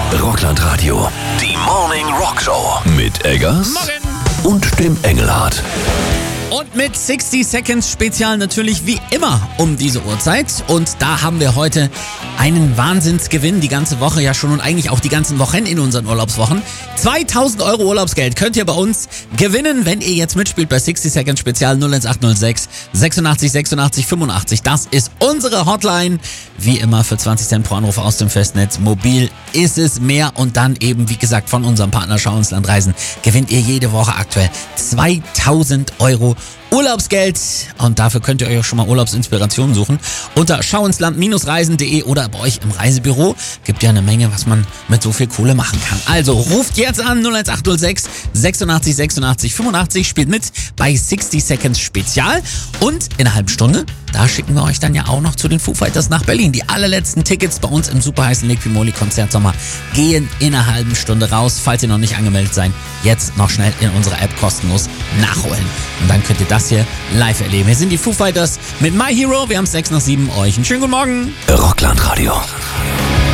Rockland Radio. Die Morning Rock Show. Mit Eggers. Morgen. Und dem Engelhardt. Und mit 60 Seconds Spezial natürlich wie immer um diese Uhrzeit. Und da haben wir heute einen Wahnsinnsgewinn, die ganze Woche ja schon und eigentlich auch die ganzen Wochen in unseren Urlaubswochen. 2000 Euro Urlaubsgeld könnt ihr bei uns gewinnen, wenn ihr jetzt mitspielt bei 60 Seconds Spezial 01806 86 86 85. Das ist unsere Hotline. Wie immer für 20 Cent pro Anruf aus dem Festnetz. Mobil ist es mehr und dann eben, wie gesagt, von unserem Partner Schau ins Land Reisen gewinnt ihr jede Woche aktuell 2000 Euro Urlaubsgeld und dafür könnt ihr euch auch schon mal Urlaubsinspirationen suchen unter schauinsland-reisen.de oder bei euch im Reisebüro. Gibt ja eine Menge, was man mit so viel Kohle machen kann. Also ruft jetzt an 01806 86 86 85, spielt mit bei 60 Seconds Spezial und in einer halben Stunde, da schicken wir euch dann ja auch noch zu den Foo Fighters nach Berlin. Die allerletzten Tickets bei uns im superheißen Liquimoli Konzertsommer gehen in einer halben Stunde raus. Falls ihr noch nicht angemeldet seid, jetzt noch schnell in unserer App kostenlos nachholen. Und dann könnt ihr das hier live erleben. Wir sind die Foo Fighters mit My Hero. Wir haben es 6 nach 7. Euch einen schönen guten Morgen. Rockland Radio.